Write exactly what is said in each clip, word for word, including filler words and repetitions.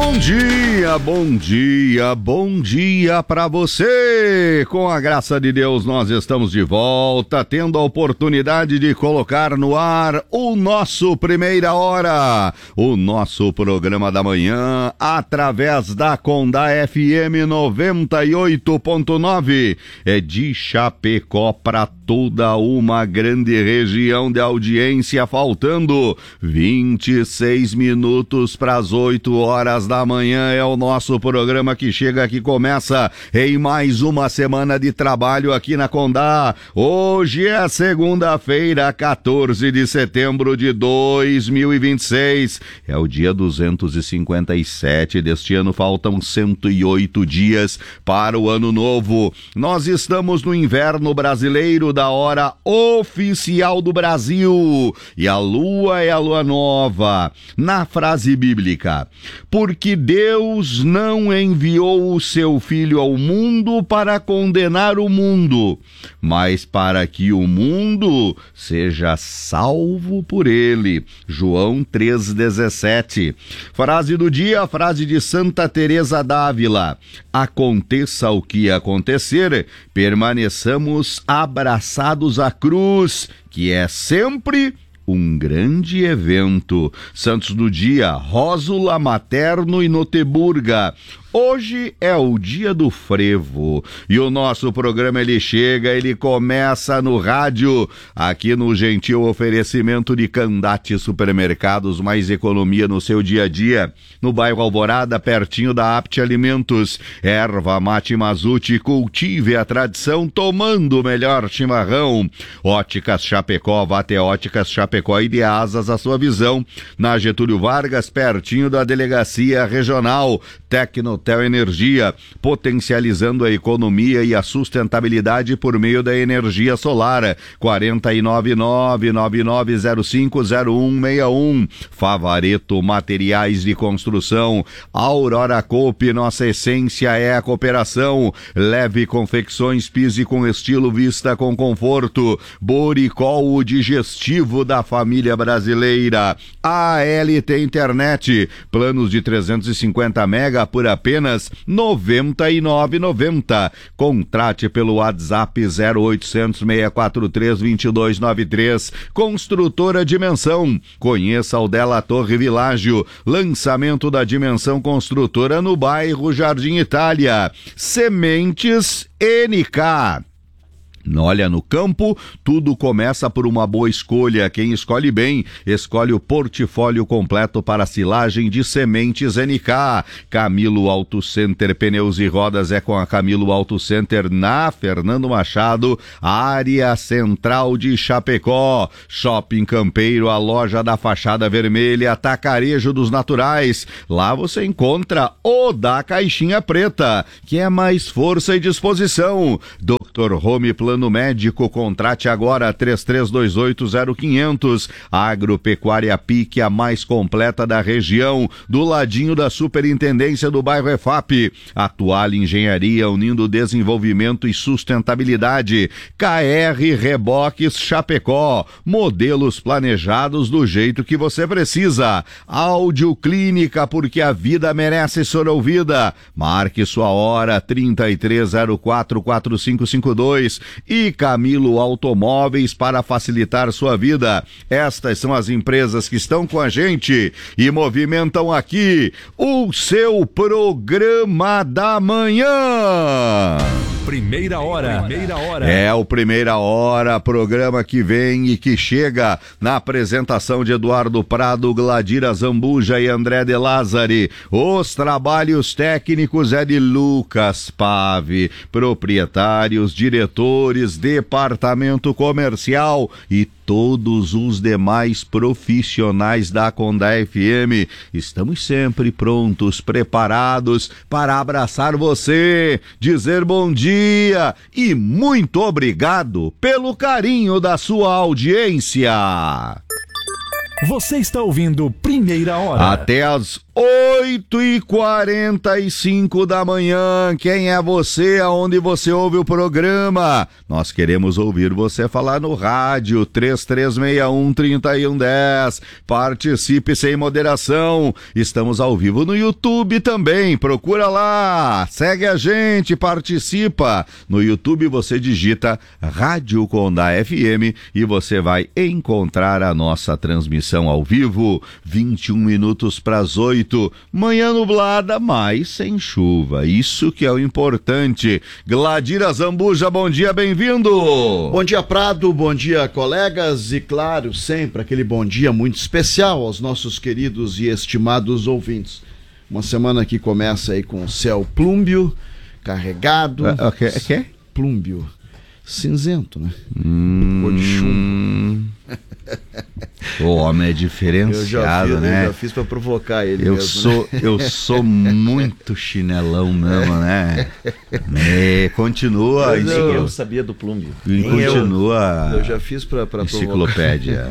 Bom dia, bom dia, bom dia pra você! Com a graça de Deus, nós estamos de volta, tendo a oportunidade de colocar no ar o nosso Primeira Hora, o nosso programa da manhã, através da Condá F M noventa e oito ponto nove, é de Chapecó para toda uma grande região de audiência, faltando vinte e seis minutos para as oito horas da manhã. É o nosso programa que chega, que começa em mais uma semana de trabalho aqui na Condá. Hoje é segunda-feira, quatorze de setembro de dois mil e vinte e seis. É o dia duzentos e cinquenta e sete deste ano. Faltam cento e oito dias para o ano novo. Nós estamos no inverno brasileiro da hora oficial do Brasil. E a lua é a lua nova. Na frase bíblica: porque Deus não enviou o seu Filho ao mundo para condenar o mundo, mas para que o mundo seja salvo por ele. João três, dezessete. Frase do dia, frase de Santa Teresa d'Ávila: aconteça o que acontecer, permaneçamos abraçados à cruz, que é sempre um grande evento. Santos do dia, Rósula, Materno e Noteburga. Hoje é o dia do frevo e o nosso programa, ele chega, ele começa no rádio, aqui no gentil oferecimento de Candate Supermercados, mais economia no seu dia a dia, no bairro Alvorada, pertinho da Apte Alimentos. Erva Mate Mazuti, cultive a tradição tomando o melhor chimarrão. Óticas Chapecó, vá até Óticas Chapecó e dê asas à sua visão. Na Getúlio Vargas, pertinho da Delegacia Regional. Tecnotel Energia, potencializando a economia e a sustentabilidade por meio da energia solar. quatro nove nove, nove nove zero cinco, zero um seis um. Favareto Materiais de Construção. Aurora Coop, nossa essência é a cooperação. Leve Confecções, pise com estilo, vista com conforto. Boricol, o digestivo da família brasileira. A L T Internet, planos de trezentos e cinquenta mega por apenas noventa e nove reais e noventa centavos. Contrate pelo WhatsApp zero oitocentos, seis quatro três, dois dois nove três. Construtora Dimensão. Conheça o Della Torre Világio. Lançamento da Dimensão Construtora no bairro Jardim Itália. Sementes N K. Olha, no campo, tudo começa por uma boa escolha. Quem escolhe bem, escolhe o portfólio completo para silagem de sementes N K. Camilo Auto Center, pneus e rodas é com a Camilo Auto Center na Fernando Machado, área central de Chapecó. Shopping Campeiro, a loja da fachada vermelha, Atacarejo dos Naturais. Lá você encontra o da Caixinha Preta, que é mais força e disposição. doutor Home Plano Médico, contrate agora três três dois oito, zero quinhentos. Agropecuária Pique, a mais completa da região, do ladinho da Superintendência do bairro E F A P. Atual Engenharia, unindo desenvolvimento e sustentabilidade. K R Reboques Chapecó, modelos planejados do jeito que você precisa. Áudio Clínica, porque a vida merece ser ouvida. Marque sua hora, trinta e três zero quatro, quatro cinco cinco dois. E Camilo Automóveis, para facilitar sua vida. Estas são as empresas que estão com a gente e movimentam aqui o seu programa da manhã. Primeira hora. Primeira hora. É o Primeira Hora, programa que vem e que chega na apresentação de Eduardo Prado, Gladira Zambuja e André de Lázari. Os trabalhos técnicos é de Lucas Pave, proprietários, diretores, departamento comercial e todos os demais profissionais da Condá F M. Estamos sempre prontos, preparados para abraçar você, dizer bom dia e muito obrigado pelo carinho da sua audiência. Você está ouvindo Primeira Hora. Até às oito e quarenta e cinco da manhã. Quem é você? Aonde você ouve o programa? Nós queremos ouvir você falar no rádio três três seis um, três um um zero. Participe sem moderação. Estamos ao vivo no YouTube também. Procura lá. Segue a gente, participa. No YouTube você digita Rádio Condá F M e você vai encontrar a nossa transmissão ao vivo. vinte e um minutos para as oito. Manhã nublada, mas sem chuva. Isso que é o importante. Gladira Zambuja, bom dia, bem-vindo. Bom dia, Prado, bom dia, colegas, e claro, sempre aquele bom dia muito especial aos nossos queridos e estimados ouvintes. Uma semana que começa aí com o céu plúmbio, carregado. O que é? Que? Plúmbio. Cinzento, né? Hum... Cor de chumbo. O homem é diferenciado, eu já fiz, né? Eu já fiz pra provocar ele eu mesmo, sou né? Eu sou muito chinelão mesmo, né? É, continua. Eu, eu, eu sabia do plúmbio. E continua. Eu, eu já fiz pra, pra enciclopédia.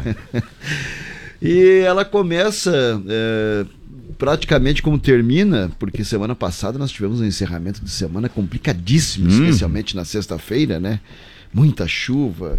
E ela começa... É... praticamente como termina, porque semana passada nós tivemos um encerramento de semana complicadíssimo, hum. especialmente na sexta-feira, né? Muita chuva,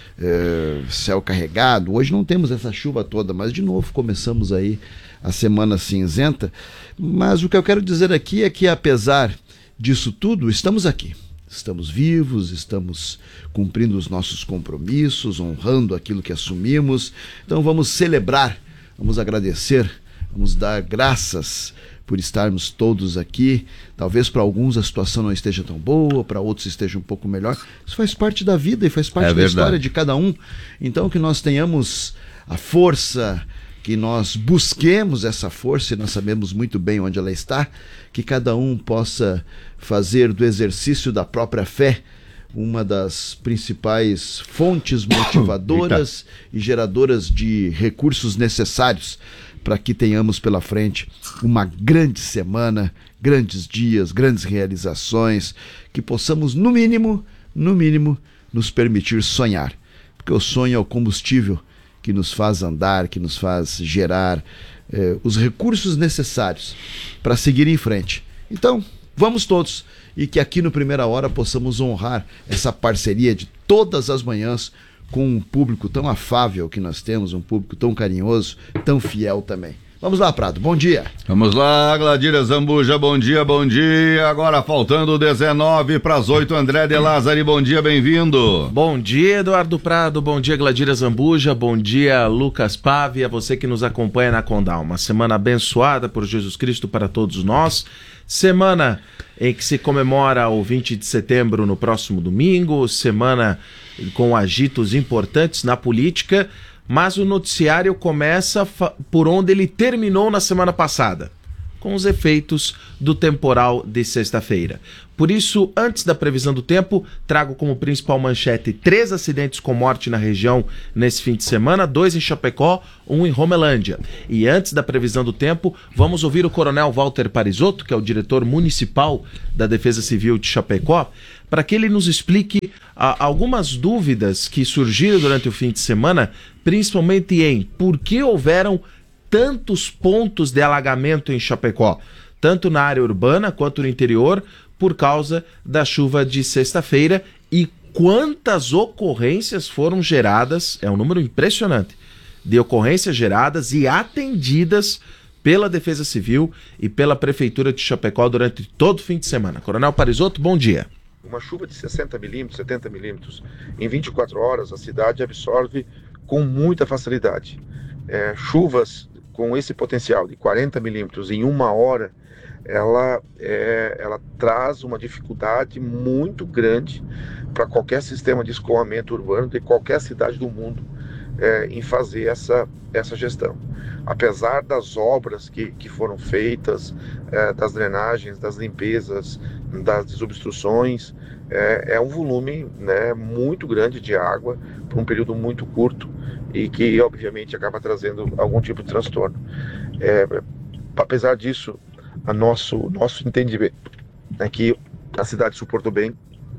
é, céu carregado. Hoje não temos essa chuva toda, mas de novo começamos aí a semana cinzenta. Mas o que eu quero dizer aqui é que, apesar disso tudo, estamos aqui. Estamos vivos, estamos cumprindo os nossos compromissos, honrando aquilo que assumimos. Então vamos celebrar, vamos agradecer, vamos dar graças por estarmos todos aqui. Talvez para alguns a situação não esteja tão boa, para outros esteja um pouco melhor. Isso faz parte da vida e faz parte é da verdade. História de cada um. Então que nós tenhamos a força, que nós busquemos essa força, e nós sabemos muito bem onde ela está, que cada um possa fazer do exercício da própria fé uma das principais fontes motivadoras e geradoras de recursos necessários para que tenhamos pela frente uma grande semana, grandes dias, grandes realizações, que possamos, no mínimo, no mínimo, nos permitir sonhar. Porque o sonho é o combustível que nos faz andar, que nos faz gerar eh, os recursos necessários para seguir em frente. Então, vamos todos, e que aqui no Primeira Hora possamos honrar essa parceria de todas as manhãs com um público tão afável que nós temos, um público tão carinhoso, tão fiel também. Vamos lá, Prado, bom dia. Vamos lá, Gladira Zambuja, bom dia, bom dia. Agora faltando dezenove para as oito, André de Lázari, bom dia, bem-vindo. Bom dia, Eduardo Prado, bom dia, Gladira Zambuja, bom dia, Lucas Pávia, você que nos acompanha na Condá. Uma semana abençoada por Jesus Cristo para todos nós. Semana em que se comemora o vinte de setembro no próximo domingo, semana com agitos importantes na política, mas o noticiário começa por onde ele terminou na semana passada, com os efeitos do temporal de sexta-feira. Por isso, antes da previsão do tempo, trago como principal manchete três acidentes com morte na região nesse fim de semana, dois em Chapecó, um em Romelândia. E antes da previsão do tempo, vamos ouvir o coronel Walter Parisotto, que é o diretor municipal da Defesa Civil de Chapecó, para que ele nos explique ah, algumas dúvidas que surgiram durante o fim de semana, principalmente em por que houveram tantos pontos de alagamento em Chapecó, tanto na área urbana quanto no interior, por causa da chuva de sexta-feira, e quantas ocorrências foram geradas, é um número impressionante, de ocorrências geradas e atendidas pela Defesa Civil e pela Prefeitura de Chapecó durante todo o fim de semana. Coronel Parisotto, bom dia. Uma chuva de sessenta milímetros, setenta milímetros, em vinte e quatro horas a cidade absorve com muita facilidade. É, chuvas com esse potencial de quarenta milímetros em uma hora, ela, é, ela traz uma dificuldade muito grande para qualquer sistema de escoamento urbano de qualquer cidade do mundo é, em fazer essa, essa gestão. Apesar das obras que, que foram feitas, é, das drenagens, das limpezas, das desobstruções, é, é um volume, né, muito grande de água por um período muito curto e que obviamente acaba trazendo algum tipo de transtorno. É, apesar disso, a nosso, nosso entendimento é que a cidade suportou bem.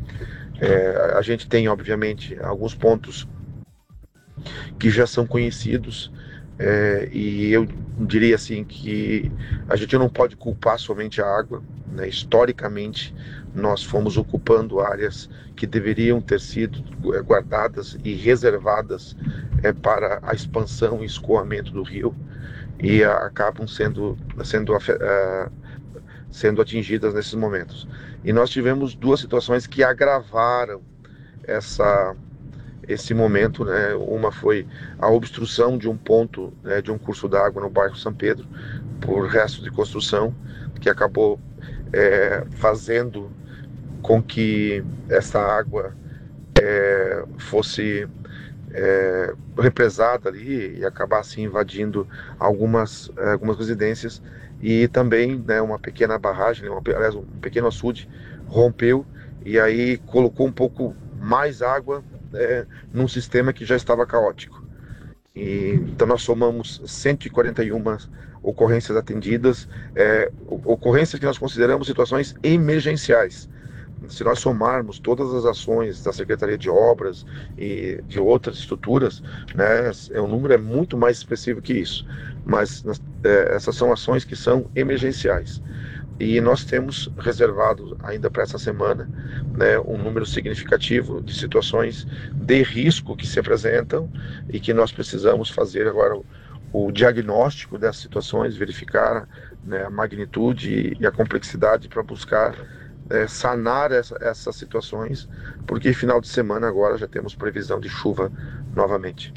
É, a gente tem obviamente alguns pontos que já são conhecidos, É, e eu diria assim que a gente não pode culpar somente a água, né? Historicamente, nós fomos ocupando áreas que deveriam ter sido guardadas e reservadas é, para a expansão e escoamento do rio, e a, acabam sendo, sendo, uh, sendo atingidas nesses momentos. E nós tivemos duas situações que agravaram essa, esse momento, né? Uma foi a obstrução de um ponto, né, de um curso d'água no bairro São Pedro, por restos de construção, que acabou é, fazendo com que essa água é, fosse é, represada ali e acabasse invadindo algumas, algumas residências, e também, né, uma pequena barragem, uma, aliás, um pequeno açude rompeu e aí colocou um pouco mais água é, num sistema que já estava caótico. E, então nós somamos cento e quarenta e uma ocorrências atendidas, é, ocorrências que nós consideramos situações emergenciais. Se nós somarmos todas as ações da Secretaria de Obras e de outras estruturas, né, o número é muito mais expressivo que isso. Mas é, essas são ações que são emergenciais. E nós temos reservado ainda para essa semana, né, um número significativo de situações de risco que se apresentam e que nós precisamos fazer agora o, o diagnóstico dessas situações, verificar, né, a magnitude e a complexidade para buscar É, sanar essa, essas situações, porque final de semana agora já temos previsão de chuva novamente.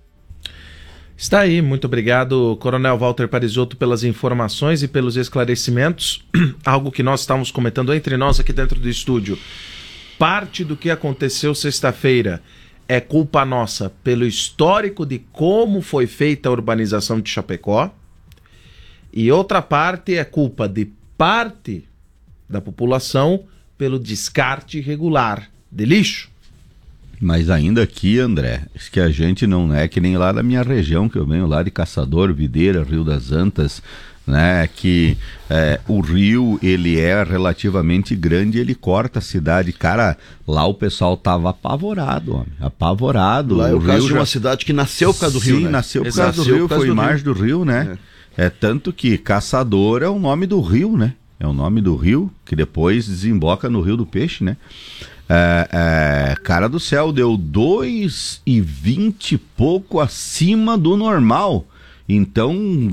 Está aí, muito obrigado, Coronel Walter Parisotto, pelas informações e pelos esclarecimentos. Algo que nós estávamos comentando entre nós aqui dentro do estúdio. Parte do que aconteceu sexta-feira é culpa nossa pelo histórico de como foi feita a urbanização de Chapecó, e outra parte é culpa de parte da população pelo descarte irregular de lixo. Mas ainda aqui, André, que a gente não é que nem lá da minha região, que eu venho lá de Caçador, Videira, Rio das Antas, né, que é, o rio, ele é relativamente grande, ele corta a cidade. Cara, lá o pessoal tava apavorado, homem, apavorado. Lá é o, o caso rio de já... uma cidade que nasceu por causa do Sim, rio, né? nasceu por Exato. causa do rio, por causa foi do margem do rio, né? É. é tanto que Caçador é o nome do rio, né? É o nome do rio, que depois desemboca no Rio do Peixe, né? É, é, cara do céu, deu dois e vinte e pouco acima do normal. Então,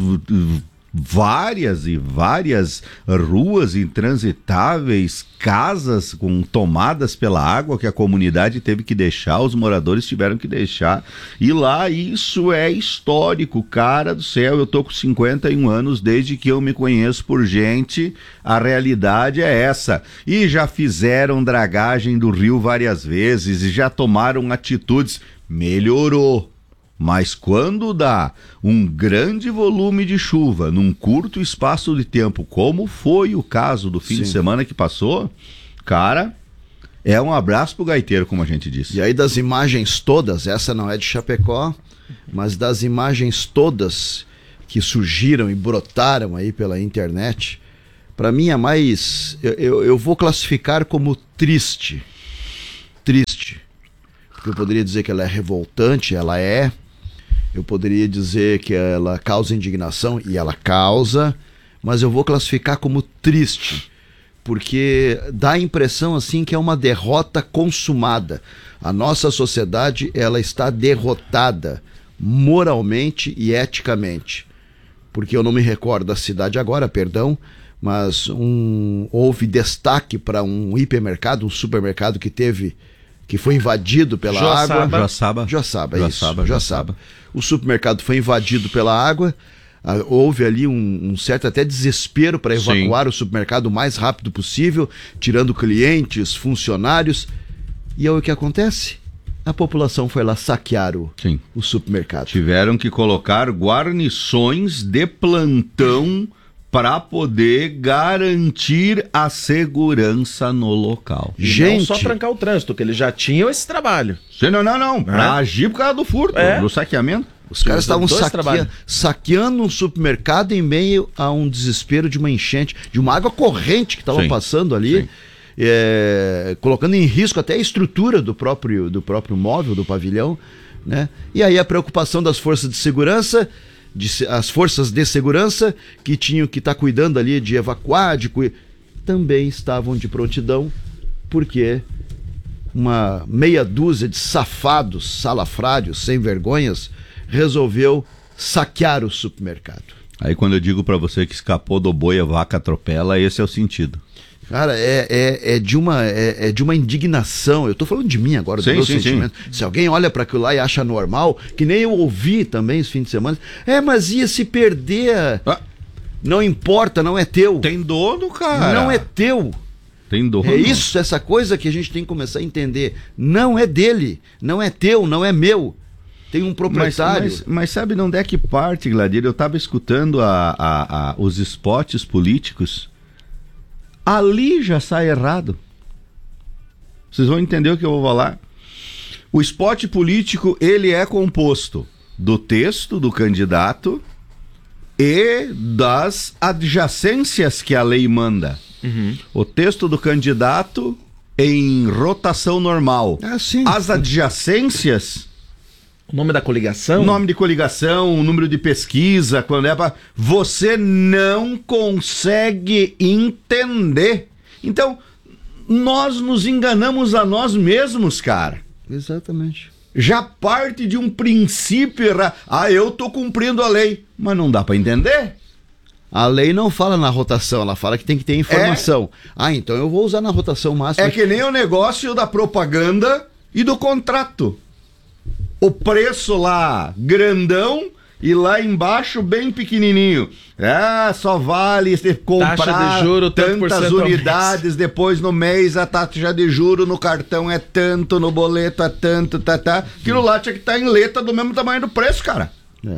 várias e várias ruas intransitáveis, casas com tomadas pela água que a comunidade teve que deixar, os moradores tiveram que deixar. E lá isso é histórico, cara do céu. Eu tô com cinquenta e um anos, desde que eu me conheço por gente, a realidade é essa. E já fizeram dragagem do rio várias vezes e já tomaram atitudes. Melhorou. Mas quando dá um grande volume de chuva num curto espaço de tempo, como foi o caso do fim Sim. de semana que passou, cara, é um abraço pro gaiteiro, como a gente disse. E aí das imagens todas, essa não é de Chapecó, mas das imagens todas que surgiram e brotaram aí pela internet, para mim é mais, eu, eu, eu vou classificar como triste, triste, porque eu poderia dizer que ela é revoltante, ela é. Eu poderia dizer que ela causa indignação, e ela causa, mas eu vou classificar como triste, porque dá a impressão assim que é uma derrota consumada. A nossa sociedade, ela está derrotada moralmente e eticamente. Porque eu não me recordo da cidade agora, perdão, mas um, houve destaque para um hipermercado, um supermercado que teve... que foi invadido pela Joaçaba. água. Joaçaba. Joaçaba, Joaçaba, isso. Joaçaba. Joaçaba. O supermercado foi invadido pela água. Ah, houve ali um, um certo até desespero para evacuar Sim. o supermercado o mais rápido possível, tirando clientes, funcionários. E aí o que acontece? A população foi lá saquear o, Sim. o supermercado. Tiveram que colocar guarnições de plantão para poder garantir a segurança no local. E Gente, não só trancar o trânsito, que eles já tinham esse trabalho. Sim, não, não, não. Para é. agir por causa do furto, é. do saqueamento. Os caras estavam saqueando, saqueando um supermercado em meio a um desespero de uma enchente, de uma água corrente que estava passando ali, é, colocando em risco até a estrutura do próprio, do próprio móvel, do pavilhão, né? E aí a preocupação das forças de segurança de, as forças de segurança que tinham que estar tá cuidando ali de evacuar, de cu... também estavam de prontidão, porque uma meia dúzia de safados, salafrários, sem vergonhas, resolveu saquear o supermercado. Aí quando eu digo pra você que escapou do boi a vaca atropela, esse é o sentido. Cara, é, é, é, de uma, é, é de uma indignação. Eu tô falando de mim agora, do sim, meu sim, sentimento. Sim. Se alguém olha para aquilo lá e acha normal, que nem eu ouvi também esse fim de semana, é, mas ia se perder. Ah. Não importa, não é teu. Tem dono, cara. Não é teu. Tem dono. É isso, essa coisa que a gente tem que começar a entender. Não é dele, não é teu, não é meu. Tem um proprietário. Mas, mas, mas sabe de onde é que parte, Gladir? Eu estava escutando a, a, a, os spots políticos. Ali já sai errado. Vocês vão entender o que eu vou falar. O spot político, ele é composto do texto do candidato e das adjacências que a lei manda. Uhum. O texto do candidato em rotação normal. Ah, sim. As adjacências... O nome da coligação? O nome de coligação, o número de pesquisa, quando é para... Você não consegue entender. Então, nós nos enganamos a nós mesmos, cara. Exatamente. Já parte de um princípio errado. Ah, eu tô cumprindo a lei. Mas não dá para entender. A lei não fala na rotação, ela fala que tem que ter informação. É... Ah, então eu vou usar na rotação máxima. É que nem o negócio da propaganda e do contrato. O preço lá grandão e lá embaixo bem pequenininho. Ah, só vale se comprar taxa de juro, tantas unidades, depois no mês a taxa de juro no cartão é tanto, no boleto é tanto, tá, tá. Aquilo lá tinha que estar em letra do mesmo tamanho do preço, cara. É.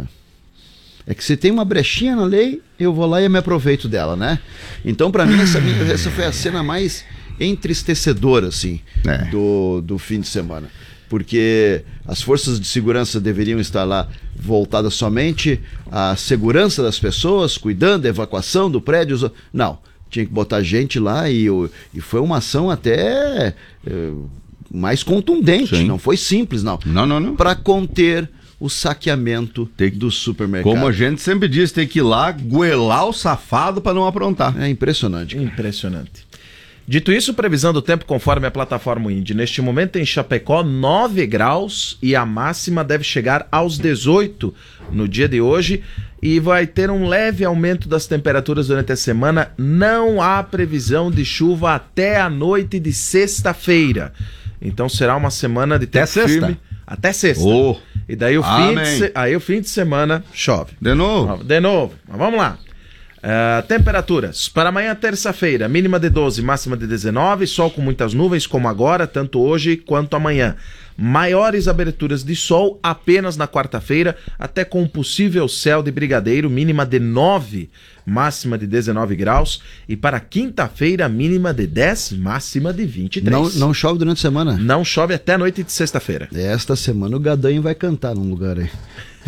É que se tem uma brechinha na lei, eu vou lá e me aproveito dela, né? Então, pra mim, essa, essa foi a cena mais entristecedora, assim, é. do, do fim de semana. Porque as forças de segurança deveriam estar lá voltadas somente à segurança das pessoas, cuidando da evacuação do prédio. Não, tinha que botar gente lá e, e foi uma ação até é, mais contundente. Sim. Não foi simples, não. Não, não, não. Para conter o saqueamento tem, do supermercado. Como a gente sempre diz, tem que ir lá goelar o safado para não aprontar. É impressionante. Cara. Impressionante. Dito isso, previsão do tempo conforme a plataforma Indy. Neste momento em Chapecó, nove graus e a máxima deve chegar aos dezoito no dia de hoje e vai ter um leve aumento das temperaturas durante a semana. Não há previsão de chuva até a noite de sexta-feira. Então será uma semana de tempo até sexta. firme. Até sexta. Oh. E daí o, fim de se... aí o fim de semana chove. De novo? De novo. Mas vamos lá. Uh, temperaturas. Para amanhã, terça-feira, mínima de doze, máxima de dezenove, sol com muitas nuvens, como agora, tanto hoje quanto amanhã. Maiores aberturas de sol apenas na quarta-feira, até com um possível céu de brigadeiro, mínima de nove, máxima de dezenove graus. E para quinta-feira, mínima de dez, máxima de vinte e três. Não, não chove durante a semana? Não chove até a noite de sexta-feira. Esta semana o Gadanho vai cantar num lugar aí.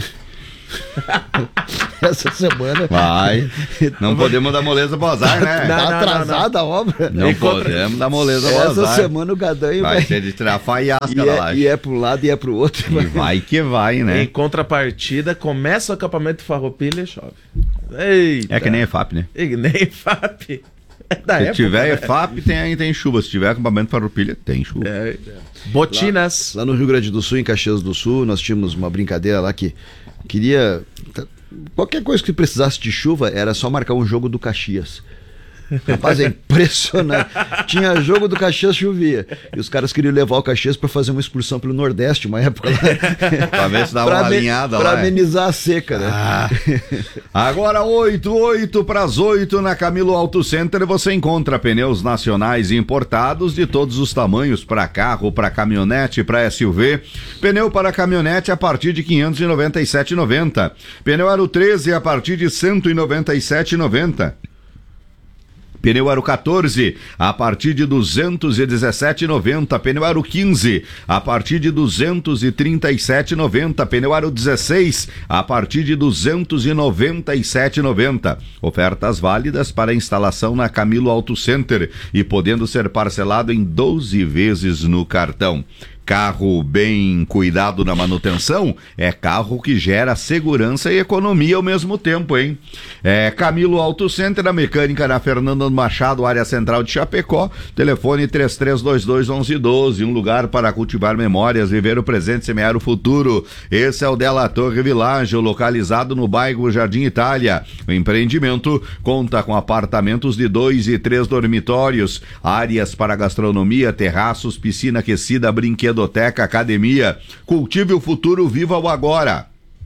Essa semana vai. Não podemos dar moleza pro azar, né? Tá não, atrasada não, não. a obra. Não podemos dar moleza pro azar. Essa semana o Gadanho vai, vai ser de tirar faiasca e, é, e é pro lado e é pro outro. E vai que vai, né? Em contrapartida, começa o acampamento de Farroupilha e chove. Eita. É que nem E F A P, né? É que nem E F A P. É da Se época, tiver né? E F A P, tem, tem chuva. Se tiver acampamento de Farroupilha, tem chuva. É. Botinas. Lá, lá no Rio Grande do Sul, em Caxias do Sul, nós tínhamos uma brincadeira lá que queria... Qualquer coisa que precisasse de chuva era só marcar um jogo do Caxias. Rapaz, é impressionante. Tinha jogo do Caxias, chovia. E os caras queriam levar o Caxias para fazer uma excursão pelo Nordeste, uma época lá. Pra ver se dava uma alinhada lá. Pra amenizar a seca, né? Ah. Agora oito, oito para as oito na Camilo Auto Center você encontra pneus nacionais importados de todos os tamanhos para carro, para caminhonete, para S U V. Pneu para caminhonete a partir de quinhentos e noventa e sete reais e noventa centavos. Pneu Aro treze a partir de cento e noventa e sete reais e noventa centavos. Pneu Aro quatorze a partir de duzentos e dezessete reais e noventa centavos. Pneu Aro quinze a partir de duzentos e trinta e sete reais e noventa centavos. Pneu Aro dezesseis a partir de duzentos e noventa e sete reais e noventa centavos. Ofertas válidas para instalação na Camilo Auto Center e podendo ser parcelado em doze vezes no cartão. Carro bem cuidado na manutenção é carro que gera segurança e economia ao mesmo tempo, hein? É Camilo Auto Center, a mecânica na Fernando Machado, área central de Chapecó, telefone três três dois dois, onze doze, um lugar para cultivar memórias, viver o presente, semear o futuro. Esse é o Della Torre Village, localizado no bairro Jardim Itália. O empreendimento conta com apartamentos de dois e três dormitórios, áreas para gastronomia, terraços, piscina aquecida, brinquedo Biblioteca, academia. Cultive o futuro, viva o agora.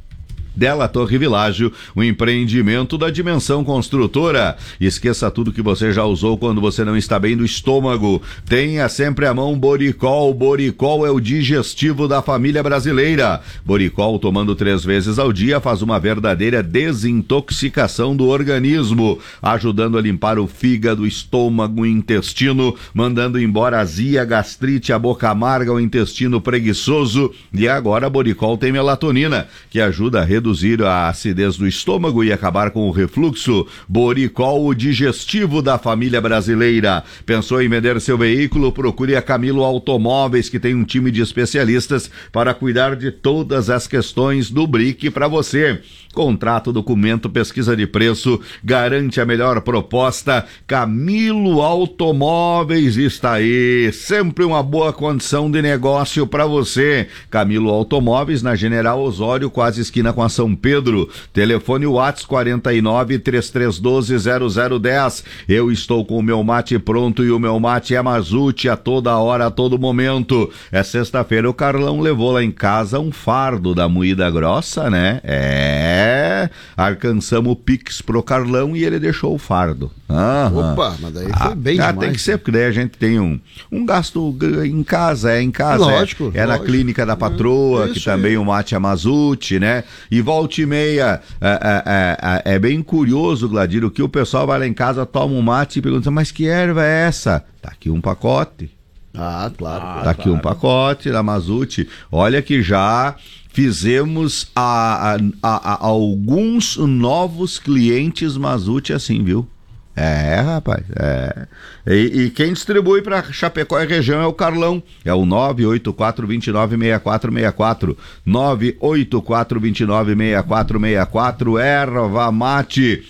Della Torre Világio, o empreendimento da Dimensão Construtora. Esqueça tudo que você já usou quando você não está bem do estômago. Tenha sempre à mão Boricol. Boricol é o digestivo da família brasileira. Boricol, tomando três vezes ao dia, faz uma verdadeira desintoxicação do organismo, ajudando a limpar o fígado, estômago, o intestino, mandando embora a azia, gastrite, a boca amarga, o intestino preguiçoso. E agora a Boricol tem melatonina, que ajuda a reduzir reduzir a acidez do estômago e acabar com o refluxo. Boricol, o digestivo da família brasileira. Pensou em vender seu veículo? Procure a Camilo Automóveis, que tem um time de especialistas para cuidar de todas as questões do B R I C para você. Contrato, documento, pesquisa de preço, garante a melhor proposta. Camilo Automóveis está aí, sempre uma boa condição de negócio para você. Camilo Automóveis, na General Osório, quase esquina com a São Pedro. Telefone WhatsApp quarenta e nove, trinta e três doze, zero zero dez. Eu estou com o meu mate pronto e o meu mate é Mazute a toda hora, a todo momento. É sexta-feira, o Carlão levou lá em casa um fardo da moída grossa, né? É... É, alcançamos o Pix pro Carlão e ele deixou o fardo. Aham. Opa, mas daí foi bem ah, demais. Tem que ser, porque daí a gente tem um, um gasto em casa, é em casa. Lógico. É, é lógico. Na clínica da patroa, hum, que também aí. O mate é Mazute, né? E volta e meia, é, é, é, é bem curioso, Gladir, o que o pessoal vai lá em casa, toma um mate e pergunta, mas que erva é essa? Tá aqui um pacote. Ah, claro. Tá claro. aqui um pacote da Mazute. Olha que já... Fizemos a, a, a, a alguns novos clientes Mazute assim, viu? É, rapaz, é. E, e quem distribui para Chapecó e região é o Carlão, é o nove oito quatro, dois nove, seis quatro seis quatro, nove oito quatro, dois nove, seis quatro seis quatro, erva mate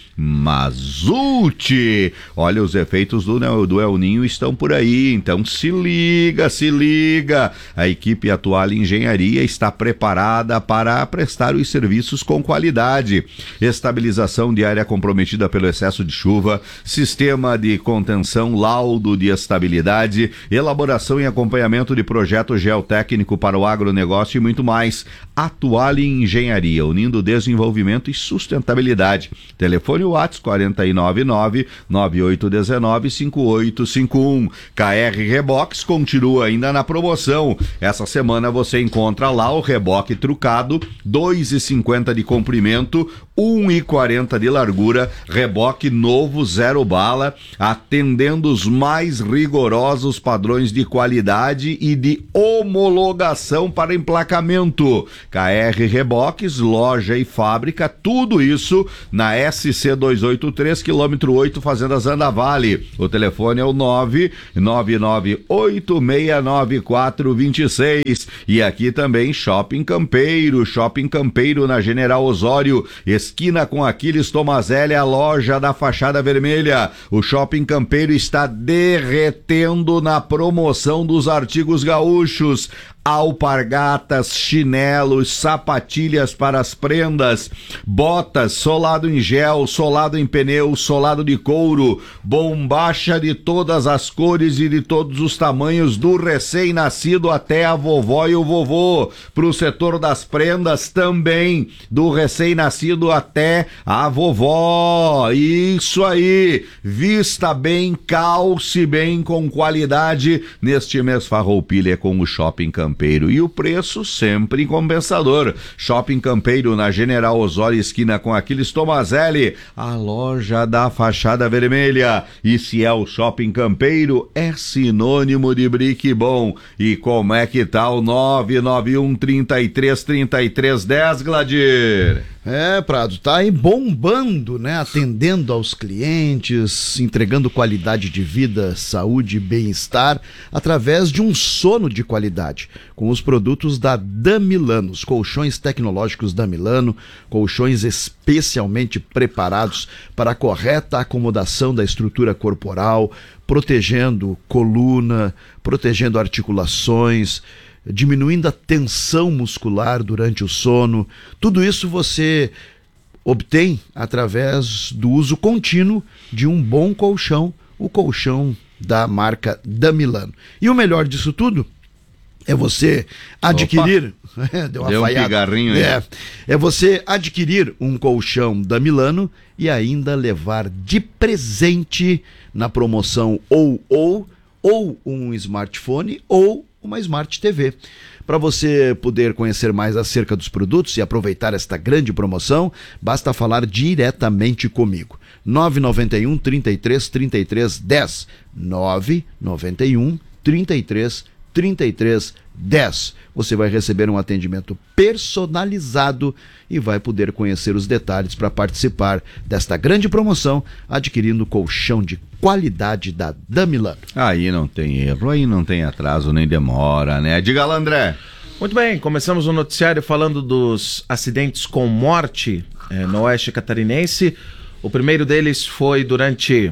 Mazute. Olha, os efeitos do, né, do El Ninho estão por aí, então se liga, se liga. A equipe Atual Engenharia está preparada para prestar os serviços com qualidade. Estabilização de área comprometida pelo excesso de chuva, sistema de contenção, laudo de estabilidade, elaboração e acompanhamento de projeto geotécnico para o agronegócio e muito mais. Atual Engenharia, unindo desenvolvimento e sustentabilidade. Telefone WhatsApp quarenta e nove nove, nove oito um nove, cinco oito cinco um. K R Rebox continua ainda na promoção. Essa semana você encontra lá o reboque trucado, dois e cinquenta de comprimento, um e quarenta de largura, reboque novo, zero bala, atendendo os mais rigorosos padrões de qualidade e de homologação para emplacamento. K R Reboques, loja e fábrica, tudo isso na S C duzentos e oitenta e três, quilômetro oito, Fazenda Zanda Vale. O telefone é o nove nove nove oito seis nove quatro dois seis. E aqui também Shopping Campeiro, Shopping Campeiro na General Osório, esquina com Aquiles Tomazelli, a loja da fachada vermelha. O Shopping Campeiro está derretendo na promoção dos artigos gaúchos. Alpargatas, chinelos, sapatilhas para as prendas, botas, solado em gel, solado em pneu, solado de couro, bombacha de todas as cores e de todos os tamanhos, do recém-nascido até a vovó e o vovô. Para o setor das prendas também, do recém-nascido até a vovó. Isso aí, vista bem, calce bem, com qualidade. Neste mês Farroupilha é com o Shopping Campeiro. Campeiro. E o preço sempre em compensador. Shopping Campeiro na General Osório, esquina com Aquiles Tomazelli, a loja da fachada vermelha. E se é o Shopping Campeiro, é sinônimo de brique bom. E como é que tá o nove nove um, trinta e três, trinta e três, dez, Gladir? É, Prado, tá aí bombando, né? Atendendo aos clientes, entregando qualidade de vida, saúde e bem-estar através de um sono de qualidade, com os produtos da Damilano, os colchões tecnológicos Damilano, colchões especialmente preparados para a correta acomodação da estrutura corporal, protegendo coluna, protegendo articulações, diminuindo a tensão muscular durante o sono. Tudo isso você obtém através do uso contínuo de um bom colchão, o colchão da marca Damilano. E o melhor disso tudo é você adquirir... Deu uma Deu um falhada. pigarrinho aí. É, é você adquirir um colchão Damilano e ainda levar de presente na promoção ou ou ou um smartphone ou uma Smart T V. Para você poder conhecer mais acerca dos produtos e aproveitar esta grande promoção, basta falar diretamente comigo. nove nove um, trinta e três, trinta e três, dez. nove nove um, trinta e três, trinta e três, dez. Você vai receber um atendimento personalizado e vai poder conhecer os detalhes para participar desta grande promoção, adquirindo colchão de qualidade da Damilano. Aí não tem erro, aí não tem atraso nem demora, né? Diga lá, André. Muito bem, começamos o noticiário falando dos acidentes com morte é, no oeste catarinense. O primeiro deles foi durante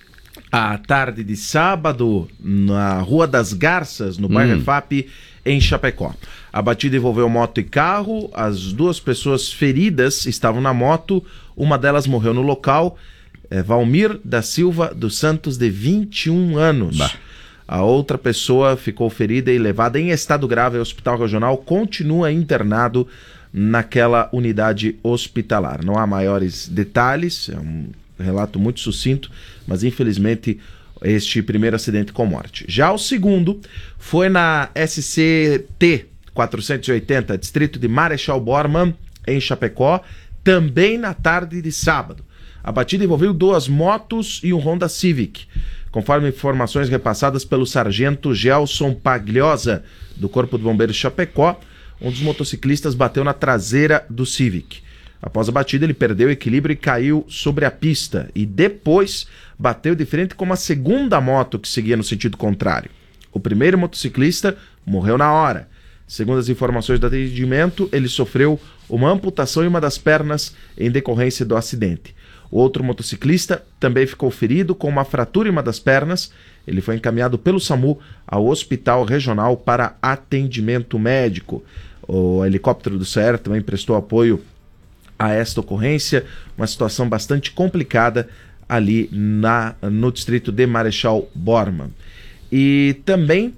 a tarde de sábado, na Rua das Garças, no bairro Hum. Efap, em Chapecó. A batida envolveu moto e carro, as duas pessoas feridas estavam na moto, uma delas morreu no local, é Valmir da Silva dos Santos, de vinte e um anos. Bah. A outra pessoa ficou ferida e levada em estado grave ao hospital regional, continua internado naquela unidade hospitalar. Não há maiores detalhes, é um relato muito sucinto, mas infelizmente este primeiro acidente com morte. Já o segundo foi na S C T quatrocentos e oitenta, distrito de Marechal Bormann, em Chapecó, também na tarde de sábado. A batida envolveu duas motos e um Honda Civic. Conforme informações repassadas pelo sargento Gelson Pagliosa, do Corpo de Bombeiros de Chapecó, um dos motociclistas bateu na traseira do Civic. Após a batida, ele perdeu o equilíbrio e caiu sobre a pista, e depois bateu de frente com uma segunda moto que seguia no sentido contrário. O primeiro motociclista morreu na hora. Segundo as informações do atendimento, ele sofreu uma amputação em uma das pernas em decorrência do acidente. O outro motociclista também ficou ferido com uma fratura em uma das pernas. Ele foi encaminhado pelo SAMU ao Hospital Regional para atendimento médico. O helicóptero do C E R também prestou apoio a esta ocorrência, uma situação bastante complicada ali na, no distrito de Marechal Bormann. E também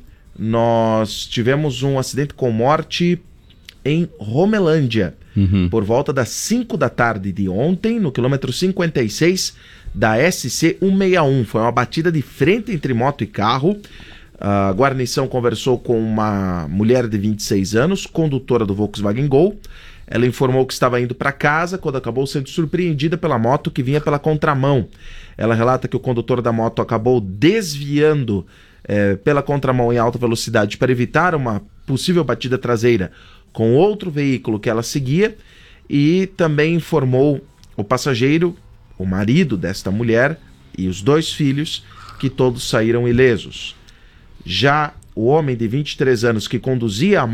nós tivemos um acidente com morte em Romelândia, uhum. por volta das cinco da tarde de ontem, no quilômetro cinquenta e seis da S C cento e sessenta e um. Foi uma batida de frente entre moto e carro. A guarnição conversou com uma mulher de vinte e seis anos, condutora do Volkswagen Gol. Ela informou que estava indo para casa quando acabou sendo surpreendida pela moto que vinha pela contramão. Ela relata que o condutor da moto acabou desviando é, pela contramão em alta velocidade para evitar uma possível batida traseira com outro veículo que ela seguia, e também informou o passageiro, o marido desta mulher e os dois filhos, que todos saíram ilesos. Já o homem de vinte e três anos que conduzia a